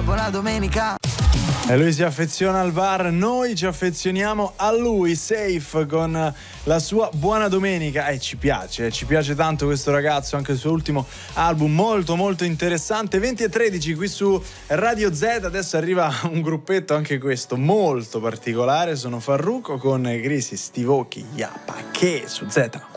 buona domenica. E lui si affeziona al bar, noi ci affezioniamo a lui, Safe, con la sua Buona Domenica. E ci piace tanto questo ragazzo, anche il suo ultimo album molto molto interessante. 20:13 qui su Radio Z. Adesso arriva un gruppetto anche questo molto particolare, sono Farruko con Grisi Stivochi Yapake su Z.